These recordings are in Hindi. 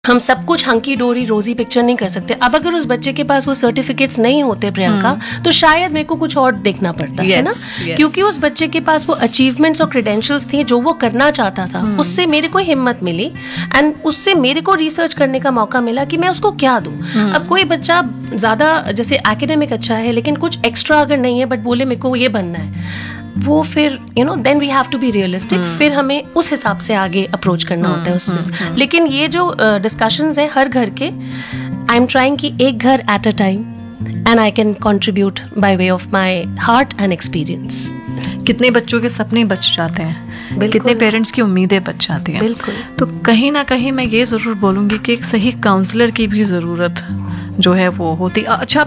हम सब कुछ हंकी डोरी रोजी पिक्चर नहीं कर सकते। अब अगर उस बच्चे के पास वो सर्टिफिकेट्स नहीं होते प्रियंका, तो शायद मेरे को कुछ और देखना पड़ता है ना, क्योंकि उस बच्चे के पास वो अचीवमेंट्स और क्रेडेंशियल्स थी जो वो करना चाहता था। उससे मेरे को हिम्मत मिली एंड उससे मेरे को रिसर्च करने का मौका मिला कि मैं उसको क्या दूं। अब कोई बच्चा ज्यादा जैसे एकेडमिक अच्छा है लेकिन कुछ एक्स्ट्रा अगर नहीं है बट बोले मेरे को ये बनना है, वो फिर then we have to be realistic, फिर हमें उस हिसाब से आगे अप्रोच करना होता है उस लेकिन ये जो डिस्कशंस हैं हर घर के, आई एम ट्राइंग कि एक घर at a time and I can contribute by way of my heart and experience. कितने बच्चों के सपने बच जाते हैं, कितने पेरेंट्स की उम्मीदें बच जाती हैं। बिल्कुल। तो कहीं ना कहीं मैं ये ज़रूर बोलूँगी कि एक सही काउंसलर की भी ज़रूरत जो है वो होती। अच्छा,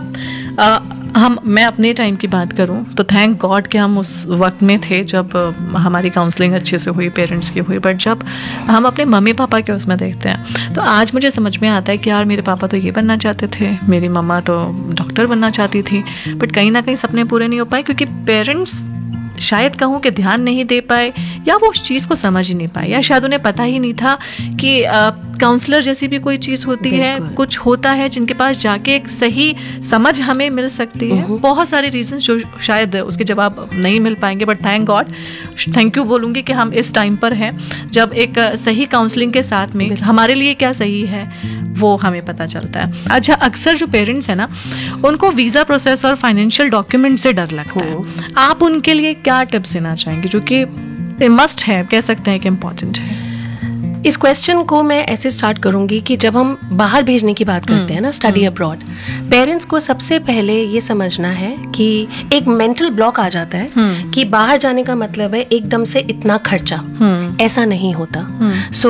मैं अपने टाइम की बात करूं तो थैंक गॉड कि हम उस वक्त में थे जब हमारी काउंसलिंग अच्छे से हुई, पेरेंट्स की हुई। बट जब हम अपने मम्मी पापा के उसमें देखते हैं तो आज मुझे समझ में आता है कि यार मेरे पापा तो ये बनना चाहते थे, मेरी मम्मा तो डॉक्टर बनना चाहती थी, बट कहीं ना कहीं सपने पूरे नहीं हो पाए क्योंकि पेरेंट्स शायद कहूँ कि ध्यान नहीं दे पाए या वो उस चीज़ को समझ ही नहीं पाए, या शायद उन्हें पता ही नहीं था कि काउंसलर जैसी भी कोई चीज़ होती है, कुछ होता है जिनके पास जाके एक सही समझ हमें मिल सकती है। बहुत सारे रीजंस जो शायद उसके जवाब नहीं मिल पाएंगे, but thank God, thank you बोलूँगी कि हम इस टाइम पर हैं जब एक सही काउंसलिंग के साथ में हमारे लिए क्या सही है वो हमें पता चलता है। अच्छा, अक्सर जो पेरेंट्स हैं ना उनको वीज़ा प्रोसेस और फाइनेंशियल डॉक्यूमेंट से डर लगता है। आप उनके लिए क्या टिप्स देना चाहेंगे जो कि मस्ट है, कह सकते हैं कि इम्पॉर्टेंट है? इस क्वेश्चन को मैं ऐसे स्टार्ट करूंगी कि जब हम बाहर भेजने की बात करते हैं ना, स्टडी अब्रॉड, पेरेंट्स को सबसे पहले ये समझना है कि एक मेंटल ब्लॉक आ जाता है कि बाहर जाने का मतलब है एकदम से इतना खर्चा। ऐसा नहीं होता। सो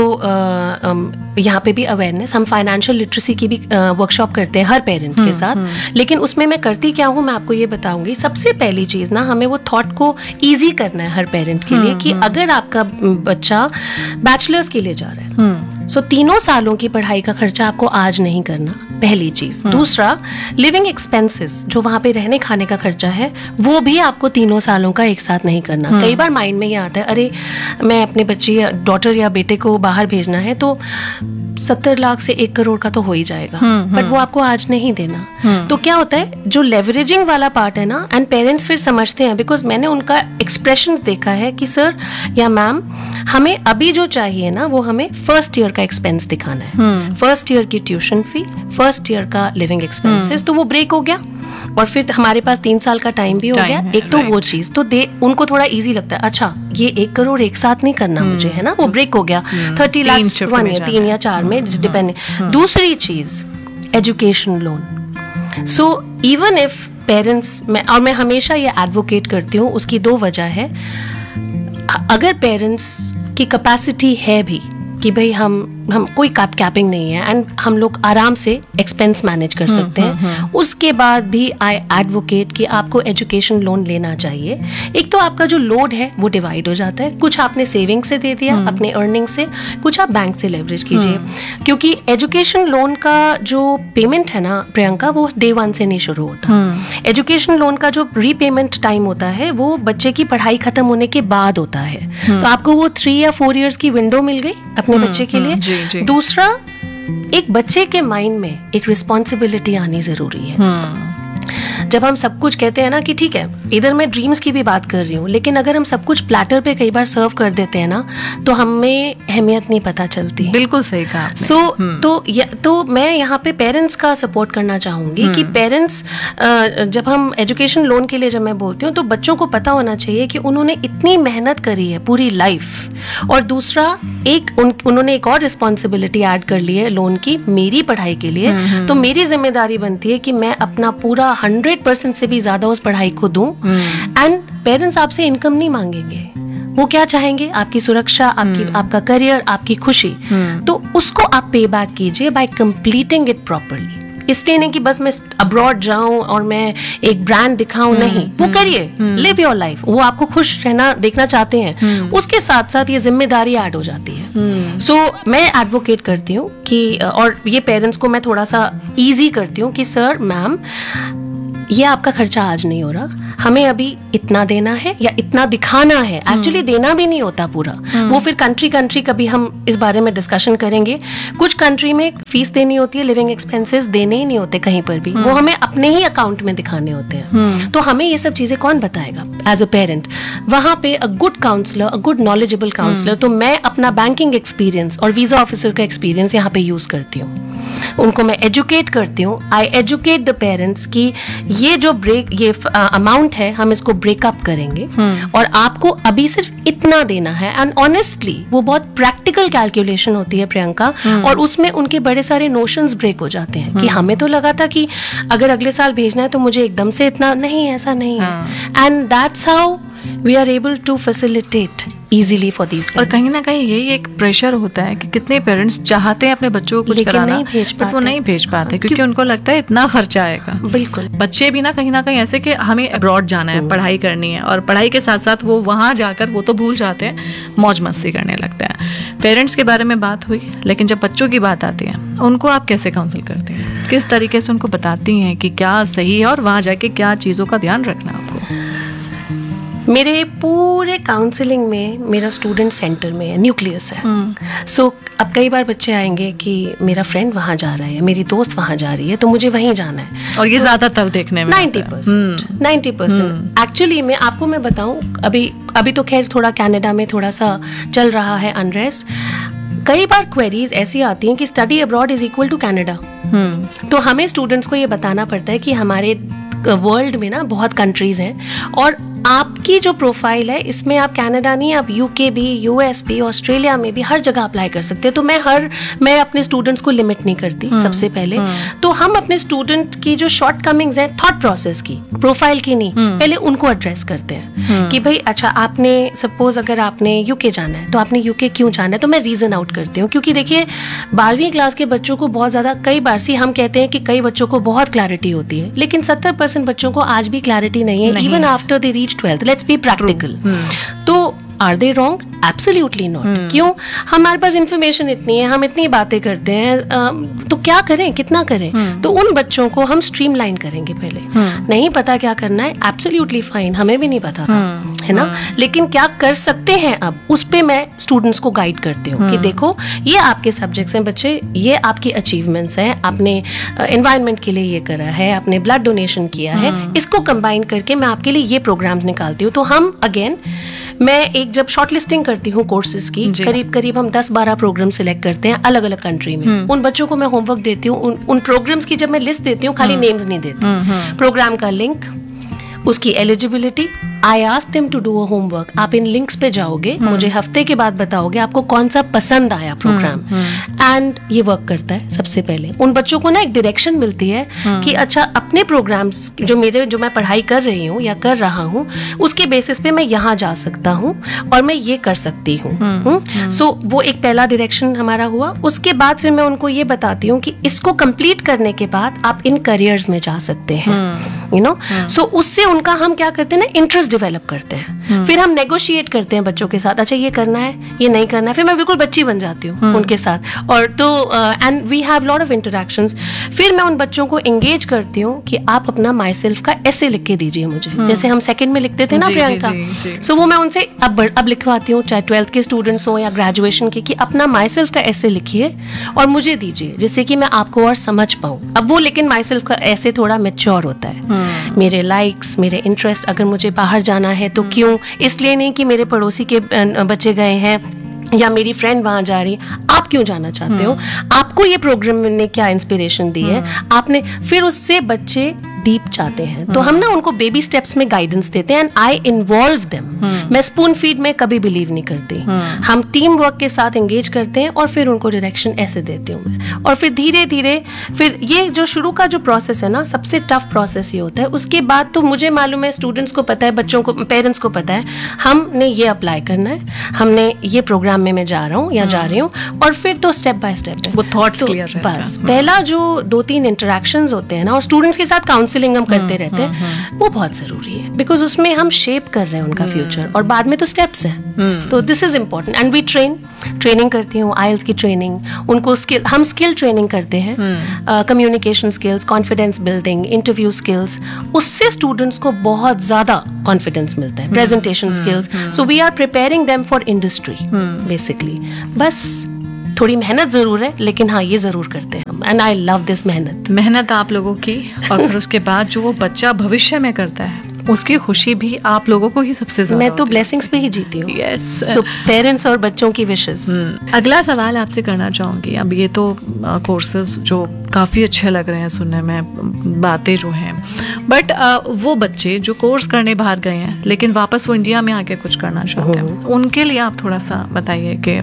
यहाँ पे भी अवेयरनेस, हम फाइनेंशियल लिटरेसी की भी वर्कशॉप करते हैं हर पेरेंट के साथ, लेकिन उसमें मैं करती क्या हूँ मैं आपको ये बताऊंगी। सबसे पहली चीज ना, हमें वो थॉट को ईजी करना है हर पेरेंट के लिए कि अगर आपका बच्चा बैचलर्स के लिए जा रहा है सो 3 सालों की पढ़ाई का खर्चा आपको आज नहीं करना, पहली चीज। दूसरा, लिविंग एक्सपेंसेस, जो वहां पे रहने खाने का खर्चा है, वो भी आपको 3 सालों का एक साथ नहीं करना। कई बार माइंड में ये आता है, अरे मैं अपने बच्चे या डॉटर या बेटे को बाहर भेजना है तो 70 लाख से 1 करोड़ का तो हो ही जाएगा, बट वो आपको आज नहीं देना। तो क्या होता है, जो लेवरेजिंग वाला पार्ट है ना, एंड पेरेंट्स फिर समझते हैं, बिकॉज मैंने उनका एक्सप्रेशन देखा है कि सर या मैम हमें अभी जो चाहिए ना वो हमें फर्स्ट ईयर का एक्सपेंस दिखाना है, फर्स्ट ईयर की ट्यूशन फी, फर्स्ट ईयर का लिविंग एक्सपेंसेस। तो वो ब्रेक हो गया और फिर हमारे पास 3 साल का टाइम भी हो गया। एक तो वो चीज तो उनको थोड़ा इजी लगता है, अच्छा ये 1 करोड़ एक साथ नहीं करना मुझे, है ना, वो ब्रेक हो गया। 30 लाख 1 ईयर, 3 या 4 में डिपेंड। दूसरी चीज, education loan. So even if parents, मैं हमेशा ये एडवोकेट करती हूँ, उसकी 2 वजह है। अगर पेरेंट्स की कैपेसिटी है भी कि भाई हम कोई कैपिंग नहीं है एंड हम लोग आराम से एक्सपेंस मैनेज कर सकते हैं, उसके बाद भी आई एडवोकेट कि आपको एजुकेशन लोन लेना चाहिए। एक तो आपका जो लोड है वो डिवाइड हो जाता है, कुछ आपने सेविंग से दे दिया अपने अर्निंग से, कुछ आप बैंक से लेवरेज कीजिए, क्योंकि एजुकेशन लोन का जो पेमेंट है ना प्रियंका, वो डे 1 से नहीं शुरू होता। एजुकेशन लोन का जो रीपेमेंट टाइम होता है वो बच्चे की पढ़ाई खत्म होने के बाद होता है। तो आपको वो 3 या 4 इयर्स की विंडो मिल गई अपने बच्चे के लिए। दूसरा, एक बच्चे के माइंड में एक रिस्पॉन्सिबिलिटी आनी जरूरी है। जब हम सब कुछ कहते हैं ना कि ठीक है, इधर मैं ड्रीम्स की भी बात कर रही हूँ, लेकिन अगर हम सब कुछ प्लेटर पे कई बार सर्व कर देते हैं ना तो हमें अहमियत नहीं पता चलती। बिल्कुल सही कहा आपने। तो मैं यहाँ पे पेरेंट्स का सपोर्ट करना चाहूंगी कि पेरेंट्स, जब हम एजुकेशन लोन के लिए जब मैं बोलती हूँ तो बच्चों को पता होना चाहिए कि उन्होंने इतनी मेहनत करी है पूरी लाइफ, और दूसरा उन्होंने एक और रिस्पॉन्सिबिलिटी ऐड कर ली है लोन की, मेरी पढ़ाई के लिए। तो मेरी जिम्मेदारी बनती है कि मैं अपना पूरा 100% से भी ज्यादा उस पढ़ाई को दूं। एंड पेरेंट्स आपसे इनकम नहीं मांगेंगे, वो क्या चाहेंगे, आपकी सुरक्षा, आपका करियर, आपकी खुशी। तो उसको आप पे बैक कीजिए बाय कंप्लीटिंग इट प्रॉपरली। इसलिए नहीं कि बस मैं अब्रॉड जाऊं और मैं एक ब्रांड दिखाऊं, नहीं, वो करिए, लिव योर लाइफ, वो आपको खुश रहना देखना चाहते हैं, उसके साथ साथ ये जिम्मेदारी ऐड हो जाती है। सो मैं एडवोकेट करती हूँ कि, और ये पेरेंट्स को मैं थोड़ा सा इजी करती हूँ कि सर मैम ये आपका खर्चा आज नहीं हो रहा, हमें अभी इतना देना है या इतना दिखाना है। एक्चुअली देना भी नहीं होता पूरा, वो फिर कंट्री कभी हम इस बारे में डिस्कशन करेंगे। कुछ कंट्री में फीस देनी होती है, लिविंग एक्सपेंसेस देने ही नहीं होते कहीं पर भी, वो हमें अपने ही अकाउंट में दिखाने होते हैं। तो हमें ये सब चीजें कौन बताएगा एज अ पेरेंट? वहां पे a good counsellor, a good knowledgeable counsellor, तो मैं अपना बैंकिंग एक्सपीरियंस और वीजा ऑफिसर का एक्सपीरियंस यहाँ पे यूज करती हूँ, उनको मैं एजुकेट करती हूँ। आई एजुकेट द पेरेंट्स कि ये जो ये अमाउंट है हम इसको ब्रेकअप करेंगे और आपको अभी सिर्फ इतना देना है। एंड ऑनेस्टली वो बहुत प्रैक्टिकल कैलकुलेशन होती है प्रियंका, और उसमें उनके बड़े सारे नोशंस ब्रेक हो जाते हैं कि हमें तो लगा था कि अगर अगले साल भेजना है तो मुझे एकदम से इतना नहीं, ऐसा नहीं है। And that's how we are able to facilitate easily for these. और कहीं ना कहीं यही एक प्रेशर होता है कि कितने पेरेंट्स चाहते हैं अपने बच्चों को कुछ कराना, बट वो नहीं भेज पाते क्योंकि उनको लगता है इतना खर्चा आएगा। बिल्कुल, बच्चे भी ना कहीं ऐसे कि हमें अब्रॉड जाना है, पढ़ाई करनी है, और पढ़ाई के साथ साथ वो वहाँ जाकर वो तो भूल जाते हैं, मौज मस्ती करने लगते हैं। पेरेंट्स के बारे में बात हुई, लेकिन जब बच्चों की बात आती है उनको आप कैसे काउंसिल करते हैं? किस तरीके से उनको बताती हैं कि क्या सही है और वहाँ जाके क्या चीज़ों का ध्यान रखना है आपको? मेरे पूरे काउंसलिंग में मेरा स्टूडेंट सेंटर में है, न्यूक्लियस है। सो अब कई बार बच्चे आएंगे कि मेरा फ्रेंड वहाँ जा रहा है, मेरी दोस्त वहाँ जा रही है, तो मुझे वहीं जाना है। और ये ज्यादातर देखने में 90% एक्चुअली मैं बताऊं, अभी तो खैर थोड़ा कनाडा में थोड़ा सा चल रहा है अनरेस्ट। कई बार क्वेरीज ऐसी आती हैं कि study abroad is equal to Canada. तो हमें स्टूडेंट्स को ये बताना पड़ता है कि हमारे वर्ल्ड में ना बहुत कंट्रीज हैं, और आपकी जो प्रोफाइल है इसमें आप कनाडा नहीं, आप यूके भी, यूएस भी, ऑस्ट्रेलिया में भी हर जगह अप्लाई कर सकते हैं। तो मैं अपने स्टूडेंट्स को लिमिट नहीं करती सबसे पहले। तो हम अपने स्टूडेंट की जो शॉर्ट कमिंग्स हैं थॉट प्रोसेस की, प्रोफाइल की नहीं, पहले उनको एड्रेस करते हैं कि भाई अच्छा, आपने सपोज अगर आपने यूके जाना है तो आपने यूके क्यों जाना है, तो मैं रीजन आउट करती हूँ। क्योंकि देखिए 12वीं क्लास के बच्चों को बहुत ज्यादा, कई बार हम कहते हैं कि कई बच्चों को बहुत क्लैरिटी होती है, लेकिन 70% बच्चों को आज भी क्लैरिटी नहीं है, even after they reach 12th। Let's be practical. तो are they wrong? Absolutely not. क्यों? हमारे पास इंफॉर्मेशन इतनी है, हम इतनी बातें करते हैं, तो क्या करें, कितना करें? तो उन बच्चों को हम स्ट्रीमलाइन करेंगे पहले। नहीं पता क्या करना है, एब्सोल्युटली फाइन, हमें भी नहीं पता था, है ना। लेकिन क्या कर सकते हैं अब, उस पे मैं स्टूडेंट्स को गाइड करती हूँ कि देखो ये आपके सब्जेक्ट्स हैं बच्चे, ये आपकी अचीवमेंट्स हैं, आपने एनवायरनमेंट के लिए ये करा है, आपने ब्लड डोनेशन किया है, इसको कंबाइन करके मैं आपके लिए ये प्रोग्राम्स निकालती हूँ। तो हम अगेन, मैं एक जब शॉर्टलिस्टिंग करती हूँ कोर्सेज की, करीब हम 10-12 प्रोग्राम सिलेक्ट करते हैं अलग अलग कंट्री में। उन बच्चों को मैं होमवर्क देती हूँ, उन प्रोग्राम्स की जब मैं लिस्ट देती हूँ, खाली नेम्स नहीं देती, प्रोग्राम का लिंक, उसकी eligibility, I ask them to do a homework. आप इन लिंक्स पे जाओगे, मुझे हफ्ते के बाद बताओगे आपको कौन सा पसंद आया प्रोग्राम, एंड ये वर्क करता है। सबसे पहले उन बच्चों को ना एक डायरेक्शन मिलती है कि अच्छा, अपने प्रोग्राम्स जो मैं पढ़ाई कर रही हूँ या कर रहा हूँ, उसके बेसिस पे मैं यहाँ जा सकता हूँ और मैं ये कर सकती हूँ। सो वो एक पहला डायरेक्शन हमारा हुआ। उसके बाद फिर मैं उनको ये बताती हूँ कि इसको कंप्लीट करने के बाद आप इन करियर्स में जा सकते हैं, यू नो। सो उससे उनका हम क्या करते हैं ना, इंटरेस्ट डेवलप करते हैं। फिर हम नेगोशिएट करते हैं बच्चों के साथ, अच्छा ये करना है, ये नहीं करना है। फिर मैं बिल्कुल बच्ची बन जाती हूँ उनके साथ, और तो and we have lot of interactions. फिर मैं उन बच्चों को एंगेज करती हूँ कि आप अपना माई सेल्फ का ऐसे लिख के दीजिए मुझे, जैसे हम सेकंड में लिखते थे ना प्रियंका। सो वो मैं उनसे अब लिखवाती हूँ, चाहे 12th के स्टूडेंट्स हो या ग्रेजुएशन के, कि अपना माई सेल्फ का ऐसे लिखिए और मुझे दीजिए, जिससे कि मैं आपको और समझ पाऊँ। अब वो लेकिन माई सेल्फ का ऐसे थोड़ा मैच्योर होता है, मेरे लाइक्स, मेरे इंटरेस्ट, अगर मुझे बाहर जाना है तो क्यों, इसलिए नहीं कि मेरे पड़ोसी के बच्चे गए हैं या मेरी फ्रेंड वहां जा रही, आप क्यों जाना चाहते हो, आपको ये प्रोग्राम ने क्या इंस्पिरेशन दी है आपने। फिर उससे बच्चे डीप जाते हैं, तो हम ना उनको बेबी स्टेप्स में गाइडेंस देते हैं, एंड आई इन्वॉल्व देम। मैं स्पून फीड में कभी बिलीव नहीं करती, हम टीम वर्क के साथ एंगेज करते हैं और फिर उनको डायरेक्शन ऐसे देती हूँ मैं। और फिर धीरे धीरे, फिर ये जो शुरू का जो प्रोसेस है ना, सबसे टफ प्रोसेस ये होता है। उसके बाद तो मुझे मालूम है, स्टूडेंट्स को पता है, बच्चों को, पेरेंट्स को पता है, हमने ये अप्लाई करना है, हमने ये प्रोग्राम में मैं जा रहा हूँ या जा रही हूँ, और फिर तो स्टेप बाय स्टेप है वो थॉट्स क्लियर रहता है। बस पहला जो 2-3 इंटरेक्शंस होते हैं ना, और स्टूडेंट्स के साथ काउंसलिंग काउंसलिंग हम करते रहते हैं, वो बहुत जरूरी है, बिकॉज उसमें हम शेप कर रहे हैं उनका फ्यूचर, और बाद में तो स्टेप्स हैं। तो this is important. And we training करती हूँ, आइल्स की ट्रेनिंग, उनको हम स्किल ट्रेनिंग करते हैं, communication skills, confidence building, interview skills, उससे स्टूडेंट्स को बहुत ज्यादा कॉन्फिडेंस मिलता है, presentation skills. So we are preparing them for industry basically. बस थोड़ी मेहनत जरूर है, लेकिन हाँ ये जरूर करते हैं हम, एंड आई लव दिस मेहनत आप लोगों की, और फिर उसके बाद जो वो बच्चा भविष्य में करता है उसकी खुशी भी आप लोगों को ही सबसे ज्यादा। मैं तो ब्लेसिंग्स पे ही जीती हूँ। यस, सो पेरेंट्स और बच्चों की विशेस। अगला सवाल आपसे करना चाहूँगी, अब ये तो कोर्सेज जो काफ़ी अच्छे लग रहे हैं सुनने में, बातें जो हैं, बट वो बच्चे जो कोर्स करने बाहर गए हैं लेकिन वापस वो इंडिया में आके कुछ करना चाहते हैं, उनके लिए आप थोड़ा सा बताइए कि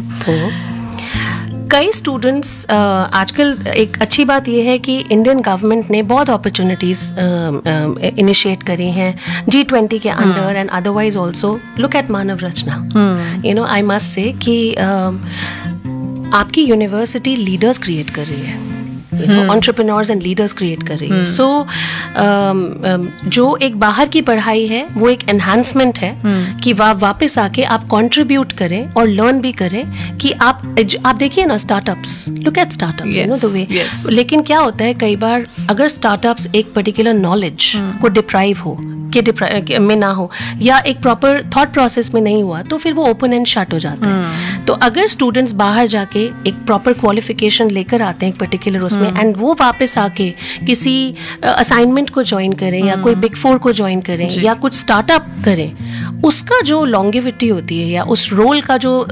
कई स्टूडेंट्स आजकल, एक अच्छी बात यह है कि इंडियन गवर्नमेंट ने बहुत अपॉर्चुनिटीज इनिशिएट करी हैं G20 के under and otherwise also. Look at Manav Rachna, you know, I must say कि आपकी यूनिवर्सिटी लीडर्स क्रिएट कर रही है, एंटरप्रेन्योर्स एंड लीडर्स क्रिएट कर रही है। सो जो एक बाहर की पढ़ाई है वो एक एनहांसमेंट है कि वापस आके आप कंट्रीब्यूट करें और लर्न भी करें कि आप देखिए ना startups, look at startups, you know the way. लेकिन क्या होता है कई बार, अगर स्टार्टअप्स एक पर्टिकुलर नॉलेज को डिप्राइव हो में ना हो, या एक प्रॉपर थॉट प्रोसेस में नहीं हुआ, तो फिर वो ओपन एंड शट हो जाता है। तो अगर स्टूडेंट्स बाहर जाके एक प्रॉपर क्वालिफिकेशन लेकर आते हैं एक पर्टिकुलर उसमें, एंड वो वापस आके किसी असाइनमेंट को ज्वाइन करें या कोई बिग 4 को ज्वाइन करें या कुछ स्टार्टअप करें, उसका जो लॉन्गेविटी होती है या उस रोल का जो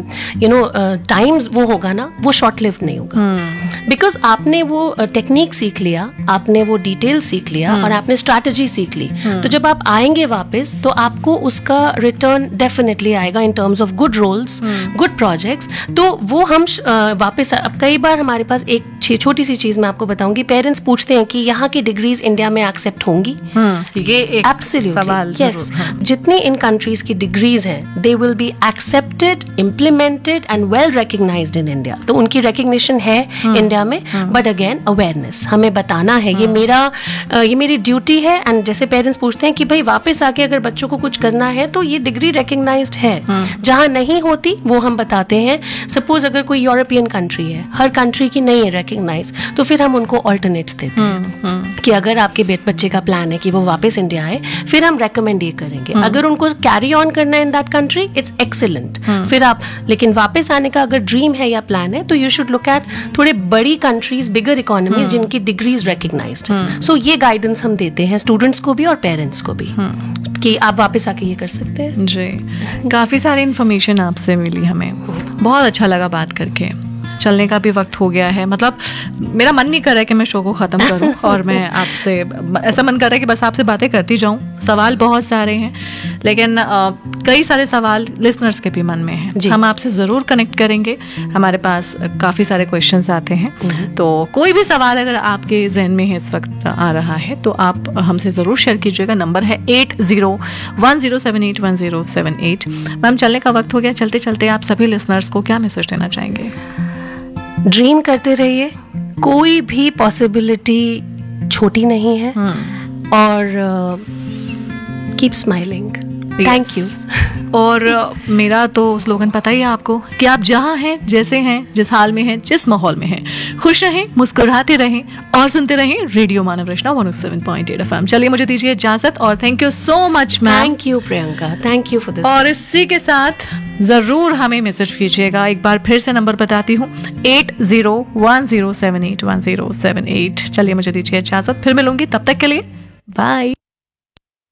टाइम वो होगा ना, वो शॉर्ट लिव्ड नहीं होगा। बिकॉज आपने वो टेक्निक सीख लिया, आपने वो डिटेल सीख लिया और आपने स्ट्रैटेजी सीख ली, तो जब आप आएंगे वापस तो आपको उसका रिटर्न डेफिनेटली आएगा in terms of good roles, good projects. तो वो हम वापस, अब कई बार हमारे पास एक छोटी सी चीज मैं आपको बताऊंगी, पेरेंट्स पूछते हैं कि यहाँ की डिग्रीज इंडिया में एक्सेप्ट होंगी? ये एक सवाल। यस, जितनी इन कंट्रीज की डिग्रीज हैं, they will be accepted, implemented and well recognised in India. तो उनकी रिकग्निशन है इंडिया में, बट अगेन अवेयरनेस, हमें बताना है, ये मेरी ड्यूटी है। एंड जैसे पेरेंट्स पूछते हैं कि भाई वापस आके अगर बच्चों को कुछ करना है तो ये डिग्री रिकग्नाइज्ड है, जहां नहीं होती वो हम बताते हैं। सपोज अगर कोई यूरोपियन कंट्री है, हर कंट्री की नहीं है रिकग्नाइज, तो फिर हम उनको ऑल्टरनेट्स देते हैं कि अगर आपके बच्चे का प्लान है कि वो वापस इंडिया आए, फिर हम रेकमेंड ये करेंगे। अगर उनको कैरी ऑन करना है in that country, it's excellent. फिर आप, लेकिन वापस आने का अगर ड्रीम है या प्लान है, तो यू शुड लुक एट थोड़े बड़ी कंट्रीज, बिगर इकोनॉमीज जिनकी डिग्रीज रिकग्नाइज्ड है। सो ये गाइडेंस हम देते हैं स्टूडेंट्स को भी और पेरेंट्स को भी, कि आप वापस आके ये कर सकते हैं। जी, काफ़ी सारी इन्फॉर्मेशन आपसे मिली हमें, बहुत अच्छा लगा बात करके। चलने का भी वक्त हो गया है, मतलब मेरा मन नहीं कर रहा है कि मैं शो को ख़त्म करूं और मैं आपसे, ऐसा मन कर रहा है कि बस आपसे बातें करती जाऊं। सवाल बहुत सारे हैं, लेकिन कई सारे सवाल लिसनर्स के भी मन में हैं। हम आपसे ज़रूर कनेक्ट करेंगे, हमारे पास काफ़ी सारे क्वेश्चंस आते हैं। तो कोई भी सवाल अगर आपके जहन में है इस वक्त आ रहा है, तो आप हमसे ज़रूर शेयर कीजिएगा। नंबर है 8010781078। मैम, चलने का वक्त हो गया, चलते चलते आप सभी लिसनर्स को क्या मैसेज देना चाहेंगे? ड्रीम करते रहिए, कोई भी पॉसिबिलिटी छोटी नहीं है, और कीप स्माइलिंग। Thank you. और मेरा तो स्लोगन पता ही है आपको कि आप जहाँ हैं, जैसे हैं, जिस हाल में हैं, जिस माहौल में हैं, खुश रहें, मुस्कुराते रहें और सुनते रहें रेडियो मानव रचना 107.8 FM। चलिए, मुझे दीजिए इजाजत और thank you so much ma'am. Thank you Priyanka, thank you for this. और इसी के साथ जरूर हमें मैसेज कीजिएगा। एक बार फिर से नंबर बताती हूँ, 8010781078। चलिए, मुझे दीजिए इजाजत, फिर मिलूंगी, तब तक के लिए बाय।